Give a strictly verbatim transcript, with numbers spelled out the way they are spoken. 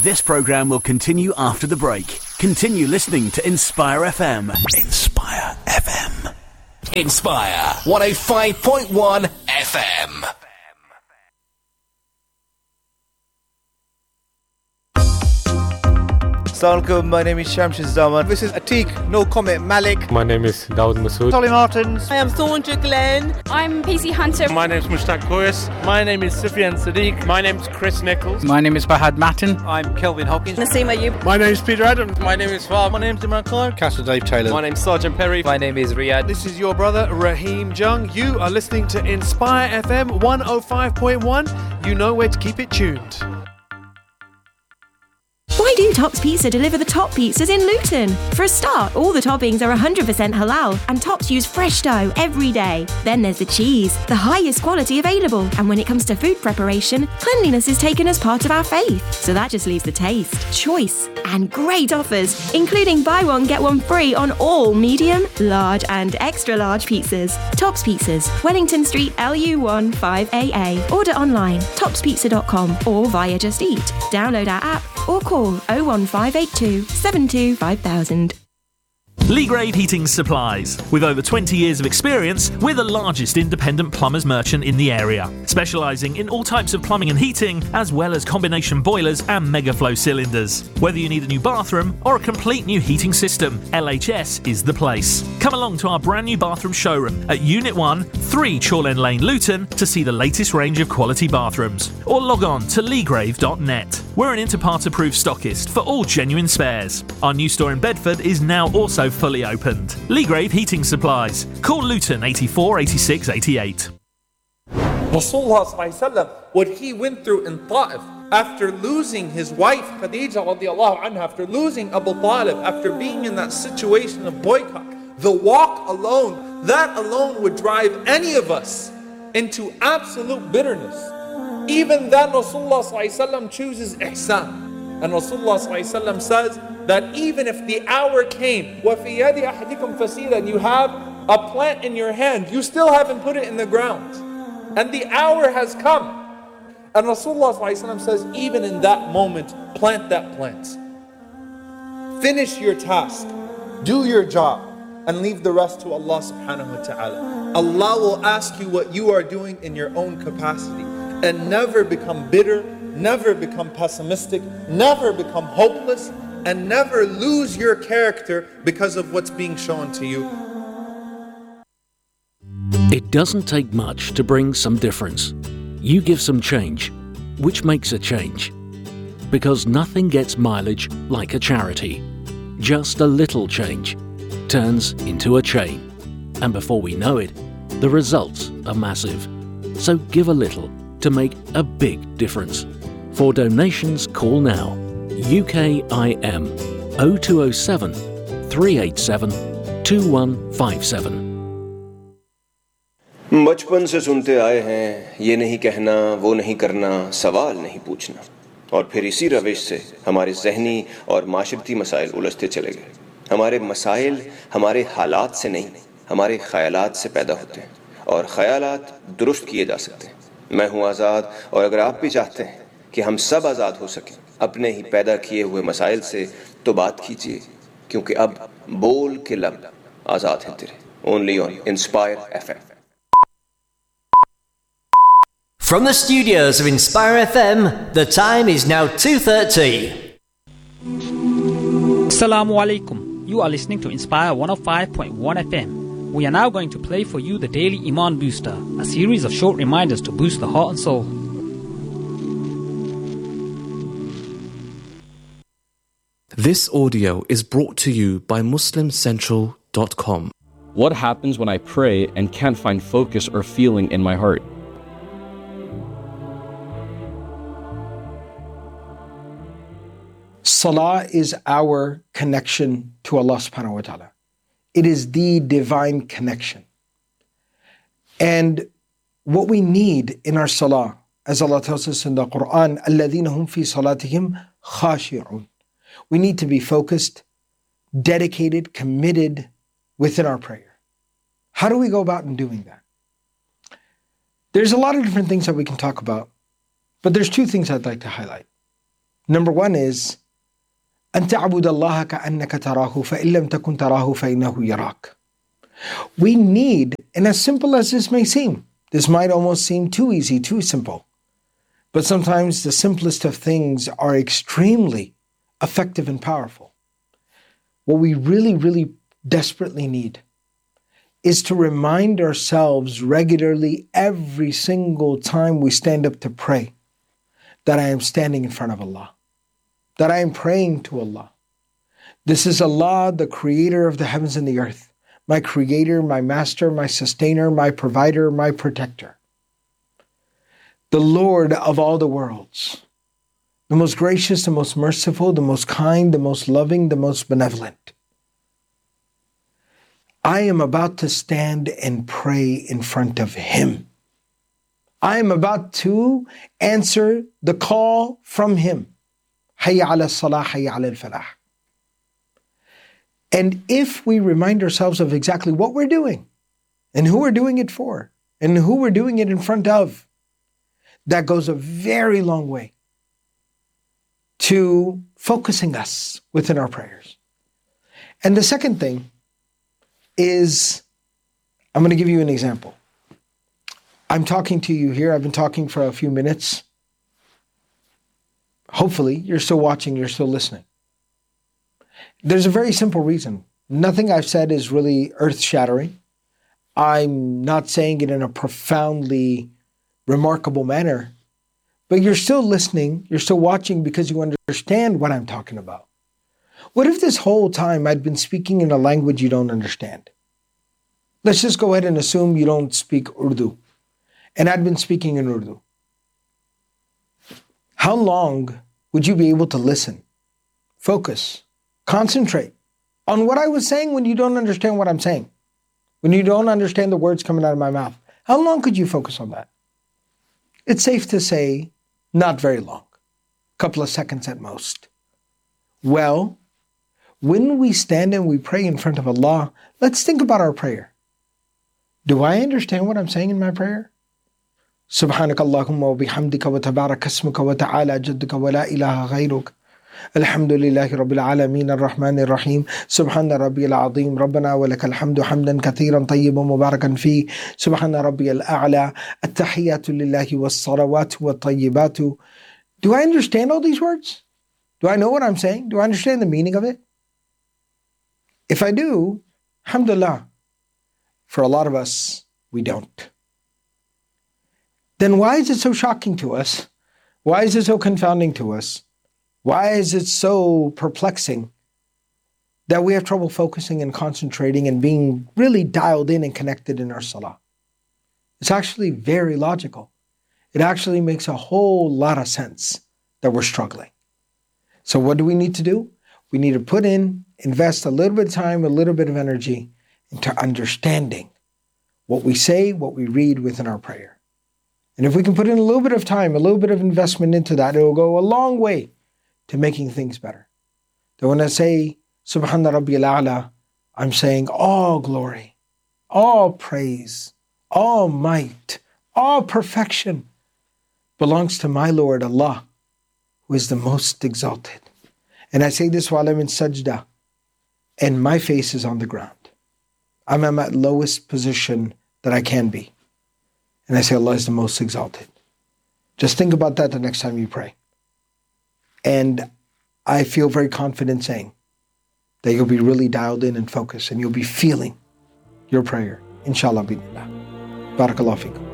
This programme will continue after the break. Continue listening to Inspire F M. Inspire F M. Inspire one oh five point one F M. Assalamualaikum, my name is Shamshid Zaman. This is Atik, no comment, Malik. My name is Dawood Masood. Solly Martins. I am Thornja Glenn. I'm P C Hunter. My name is Mushtaq Koyas. My name is Sufyan Sadiq. My name is Chris Nichols. My name is Fahad Matin. I'm Kelvin Hopkins. Naseema Ayub. My name is Peter Adams. My name is Fahad. My name is Imran Khan. Castle Dave Taylor. My name is Sergeant Perry. My name is Riyadh. This is your brother Raheem Jung. You are listening to Inspire F M one oh five point one. You know where to keep it tuned. Why do Tops Pizza deliver the top pizzas in Luton? For a start, all the toppings are one hundred percent halal and Tops use fresh dough every day. Then there's the cheese, the highest quality available. And when it comes to food preparation, cleanliness is taken as part of our faith. So that just leaves the taste, choice and great offers, including buy one, get one free on all medium, large and extra large pizzas. Tops Pizzas, Wellington Street, L U one five A A. Order online, tops pizza dot com or via Just Eat. Download our app or call oh one five eight two seven two five thousand. Legrave Heating Supplies. With over twenty years of experience, we're the largest independent plumbers merchant in the area, specialising in all types of plumbing and heating, as well as combination boilers and megaflow cylinders. Whether you need a new bathroom or a complete new heating system, L H S is the place. Come along to our brand new bathroom showroom at Unit one, three Chorlend Lane, Luton, to see the latest range of quality bathrooms. Or log on to legrave dot net. We're an Interpart approved stockist for all genuine spares. Our new store in Bedford is now also fully opened. Legrave Heating Supplies. Call Luton eighty-four eighty-six eighty-eight. Rasulullah, what he went through in Ta'if after losing his wife Khadija radiallahu anha, after losing Abu Talib, after being in that situation of boycott, the walk alone, that alone would drive any of us into absolute bitterness. Even then Rasulullah chooses ihsan. And Rasulullah says that even if the hour came, وَفِي يَدِ أَحَدِكُمْ فَسِيلًا, and you have a plant in your hand, you still haven't put it in the ground. And the hour has come. And Rasulullah says, even in that moment, plant that plant. Finish your task. Do your job. And leave the rest to Allah subhanahu wa ta'ala. Allah will ask you what you are doing in your own capacity. And never become bitter, never become pessimistic, never become hopeless, and never lose your character because of what's being shown to you. It doesn't take much to bring some difference. You give some change, which makes a change. Because nothing gets mileage like a charity. Just a little change turns into a chain. And before we know it, the results are massive. So give a little to make a big difference. For donations, call now. U K I M oh two oh seven, three eight seven, two one five seven. बचपन से सुनते आए हैं ये नहीं कहना वो नहीं करना सवाल नहीं पूछना और फिर इसी रविश से हमारे ज़हनी और माशरती मसाइल उलझते चले गए। हमारे मसाइल हमारे हालात से नहीं हमारे ख़यालात से पैदा होते हैं और ख़यालात दुरुस्त किए जा सकते हैं। मैं हूँ आज़ाद और अगर आप भी चाहते हैं कि हम सब आज़ाद हो सकें अपने ही पैदा किए हुए मसाइल से तो बात कीजिए क्योंकि अब बोल के लब आज़ाद हैं तेरे। Only on Inspire F M. From the studios of Inspire F M, the time is now two thirty. Assalamu alaikum. You are listening to Inspire one oh five point one F M. We are now going to play for you the Daily Iman Booster, a series of short reminders to boost the heart and soul. This audio is brought to you by Muslim Central dot com. What happens when I pray and can't find focus or feeling in my heart? Salah is our connection to Allah subhanahu wa ta'ala. It is the divine connection. And what we need in our salah, as Allah tells us in the Quran, الَّذِينَ هُمْ فِي صَلَاتِهِمْ خَاشِعُونَ. We need to be focused, dedicated, committed within our prayer. How do we go about in doing that? There's a lot of different things that we can talk about, but there's two things I'd like to highlight. Number one is أن تعبد الله كأنك تراه فإن لم تكن تراه فإنه يراك. We need, and as simple as this may seem, this might almost seem too easy, too simple, but sometimes the simplest of things are extremely effective and powerful. What we really, really desperately need is to remind ourselves regularly every single time we stand up to pray that I am standing in front of Allah, that I am praying to Allah. This is Allah, the creator of the heavens and the earth, my creator, my master, my sustainer, my provider, my protector, the Lord of all the worlds, the most gracious, the most merciful, the most kind, the most loving, the most benevolent. I am about to stand and pray in front of Him. I am about to answer the call from Him. Hayya ala salah, hayya ala al-falah. And if we remind ourselves of exactly what we're doing and who we're doing it for and who we're doing it in front of, that goes a very long way to focusing us within our prayers. And the second thing is, I'm going to give you an example. I'm talking to you here. I've been talking for a few minutes. Hopefully, you're still watching, you're still listening. There's a very simple reason. Nothing I've said is really earth-shattering. I'm not saying it in a profoundly remarkable manner, but you're still listening, you're still watching because you understand what I'm talking about. What if this whole time I'd been speaking in a language you don't understand? Let's just go ahead and assume you don't speak Urdu, and I'd been speaking in Urdu. How long would you be able to listen, focus, concentrate on what I was saying when you don't understand what I'm saying? When you don't understand the words coming out of my mouth? How long could you focus on that? It's safe to say, not very long. A couple of seconds at most. Well, when we stand and we pray in front of Allah, let's think about our prayer. Do I understand what I'm saying in my prayer? سبحانك اللهم وبحمدك وتبارك اسمك وتعالى جدك ولا إله غيرك الحمد لله رب العالمين الرحمن الرحيم سبحان ربي العظيم ربنا ولك الحمد حمدا كثيرا طيبا مباركا فيه سبحان ربي الأعلى التحيات لله والصلوات والطيبات. Do I understand all these words? Do I know what I'm saying? Do I understand the meaning of it? If I do, alhamdulillah. For a lot of us, we don't. Then why is it so shocking to us? Why is it so confounding to us? Why is it so perplexing that we have trouble focusing and concentrating and being really dialed in and connected in our salah? It's actually very logical. It actually makes a whole lot of sense that we're struggling. So what do we need to do? We need to put in, invest a little bit of time, a little bit of energy into understanding what we say, what we read within our prayer. And if we can put in a little bit of time, a little bit of investment into that, it will go a long way to making things better. That when I say, Subhana Rabbi al-A'la, I'm saying all glory, all praise, all might, all perfection belongs to my Lord Allah, who is the most exalted. And I say this while I'm in sajda, and my face is on the ground. I'm at my lowest position that I can be. And I say Allah is the most exalted. Just think about that the next time you pray. And I feel very confident saying that you'll be really dialed in and focused, and you'll be feeling your prayer. Inshallah, bidnillah. Barakallahu feekum.